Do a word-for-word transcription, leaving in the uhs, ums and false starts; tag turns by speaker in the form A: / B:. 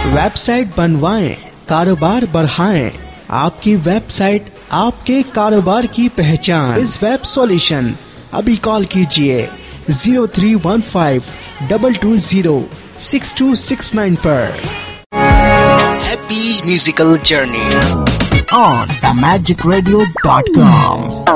A: Website बनवाएं, कारोबार बढ़ाएं। आपकी वेबसाइट आपके कारोबार की पहचान। इस वेब सॉल्यूशन अभी कॉल कीजिए zero three one five double two zero six to six nine पर। Happy musical journey on the magic radio dot com.